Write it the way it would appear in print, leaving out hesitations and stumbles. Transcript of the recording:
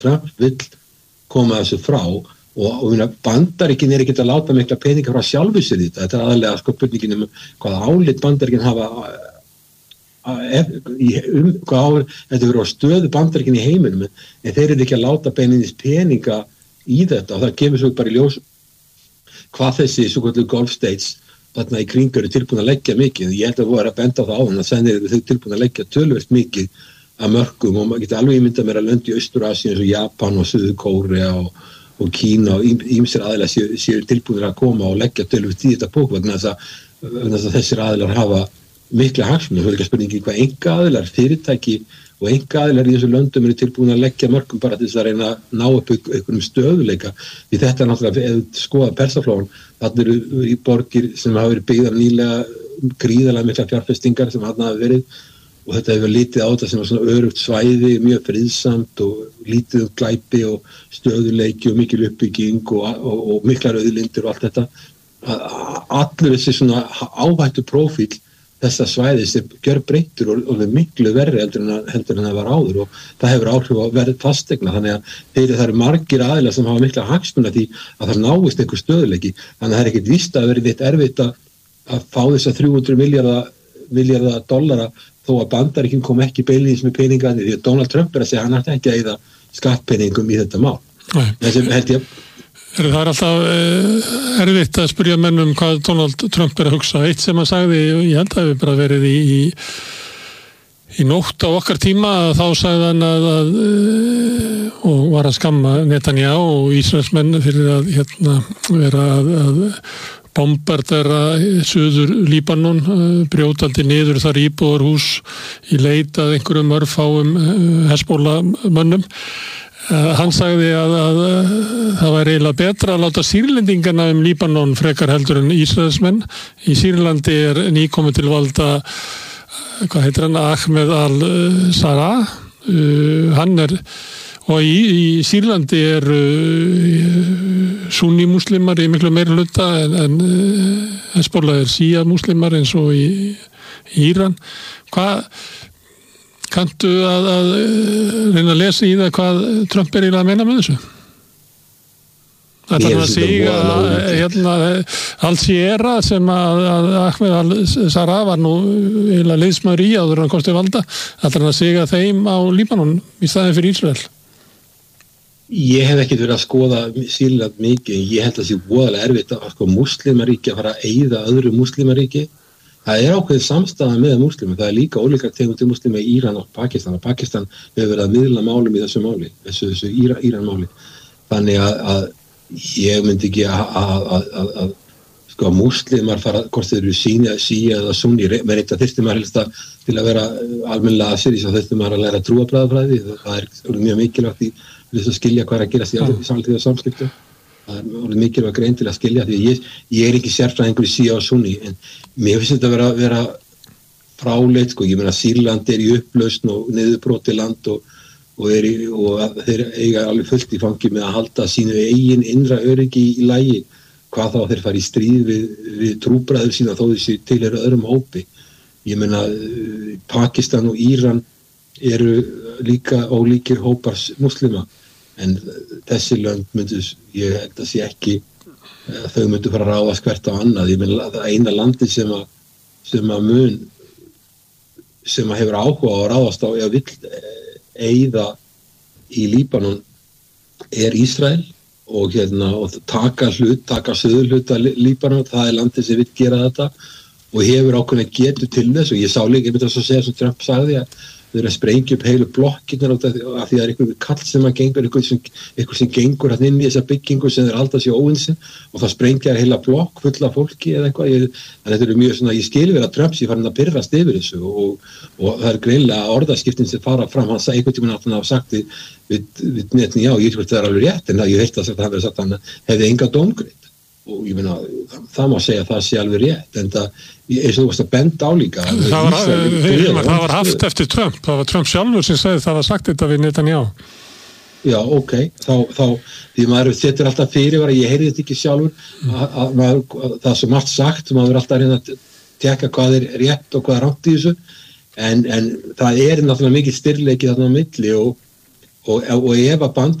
Trump vill koma þessu frá og Bandaríkin ekki að láta mikla peninga frá sjálfu sér í þetta er aðalega spurningin hvaða álit Bandaríkin hafa þetta verður á stöðu Bandaríkin í heiminum en þeir eru ekki að láta beinlínis peninga í þetta og það kemur svo bara í ljós hvað þessi svo kallu Gulf States þarna í kring eru tilbúin að leggja mikið ég held að voru að benda á það áðan að senni eru þau tilbúin að leggja töluvert mikið af mörkum og maður geti alveg ímyndað mér að lönd í Austur-Asíu eins og Japan og Suður-Kórea og Kína og ýmsir aðilar séu tilbúinir að koma og leggja töluvert í þetta bók vegna þess að þessir aðilar hafa mikla hagsmuni, það er ekki spurningi hvað einkaaðilar, fyrirtæki og einkaaðilar í þessu löndum eru tilbúin að leggja mörkum bara til þess að reyna að ná upp einhverjum stöðuleika því þetta er náttúrulega, ef þú skoða Persaflóan, þarna eru í borgir sem hafa verið byggðar nýlega gríðarlega mikla fjárfestingar sem þarna hafa verið og þetta hefur litið á þetta sem var svona örugt svæði, mjög friðsamt og lítið glæpi og stöðuleiki og mikil uppbygging og miklar auðlindir og allt þetta. Allur þessi svona áhættu prófíl þessa svæðis er gjörbreyttur og er miklu verri heldur en það var áður og það hefur áhrif á verð fasteigna þannig að það eru margir aðilar sem hafa mikla hagsmuna því að það náist einhver stöðuleiki þannig að það er ekkert víst að verið eitt erfitt að fá þessa 300 milljarða dollara þó að Bandaríkin kom ekki beinlínis með peningandi því að Donald Trump er að segja hann ætti ekki að eyða skattpeningum í þetta mál. Þessi held ég Það er alltaf erfitt að spyrja menn hvað Donald Trump er að hugsa. Eitt sem hann sagði, ég held að við bara verið í nótt á okkar tíma, þá sagði hann og var að skamma Netanyahu og Ísraelsmenn fyrir að vera að bombardera suður Líbanon, brjótandi niður þar íbúðarhús í leit að einhverjum örfáum Hezbollah-mönnum. Hann sagði að það væri eiginlega betra að láta Sýrlendingana Líbanon frekar heldur en Ísraelsmenn. Í Sýrlandi er nýkomið til valda, hvað heitir hann, Ahmed al-Sarraj. Hann og í Sýrlandi sunni-múslimar í miklu meiri hluta en Hezbollah Shia-múslimar eins og í Íran. Kanntu að reyna að lesa í það hvað Trump er eiginlega að meina með þessu? Þetta að siga Al-Sierra sem að Ahmed al-Sarraj var nú eiginlega liðsmaður í áður en hann komst til valda. Þetta að siga þeim á Líbanon í staðinn fyrir Ísrael. Ég hef ekkert verið að skoða Sýrland mikið, ég held að það sé voðalega erfitt að múslimaríki að fara að eyða öðru múslimaríki. Það er ákveðið samstæða með múslima, það er líka ólíkar tegundir múslima í Íran og Pakistan hefur verið að miðla málum í þessu máli, þessu Íran máli. Þannig að ég myndi ekki að múslimar fara, hvort þeir eru Shia eða Sunni, með reynda þyrfti maður helst til að vera almennilega asýris og þyrfti maður að læra trúarbragðafræði, það er mjög mikilvægt í þess að skilja hvað er að gerast í samtíða samskiptum. Það er mikilvægt grein til að skilja því ég er ekki sérfræðingur í Shia og Sunni en mér finnst þetta að vera fráleit ég meina Sýrland er í upplausn og niðurbrotið land og þeir eiga alveg fullt í fangi með að halda sínu eigin innra öryggi í lagi hvað þá þeir fara í stríð við trúbræður sína þó þessi til öðrum hópi ég meina Pakistan og Íran eru líka ólíkir hópar muslima en þessi lönd ég held að sé ekki þau myndu fara að ráðast hvert á annað ég meina það eina landi sem hefur áhuga á að ráðast á eða vill eyða í Líbanon er Ísrael og taka suðurhluta Líbanon, það er landið sem vill gera þetta og hefur ákveðna getu til þess og ég sá líka, ég myndi að segja sem Trump sagði að þau eru að sprengja upp heilu blokkirnar af því að það er einhver kall sem að gengur einhver sem gengur inn í þessa byggingu sem þeir halda sér óvinsinn og það sprengja heila blokk fulla fólki eða eitthvað þannig að þetta eru mjög svona, ég skil verið að Trump sé farin að pirrast yfir þessu og það er greinilega orðaskiptin sem fara fram, hann sagði einhvern tímann að hann hafa sagt við Netanyahu, ég veit það er alveg rétt en ég heilt að hann verið sagt að hann hefði enga dómgreidd og ég meina, það má segja að það sé alveg rétt en það, eins og þú varst að benda á líka það var haft eftir Trump, það var Trump sjálfur sem sagði það var sagt þetta við Netanyahu Já, ok, þá því maður setur alltaf fyrirvara, ég heyrði þetta ekki sjálfur að það er svo margt sagt, maður er alltaf að reyna að tekka hvað er rétt og hvað er rangt í þessu en það er náttúrulega mikið styrleiki þarna á milli og og ef að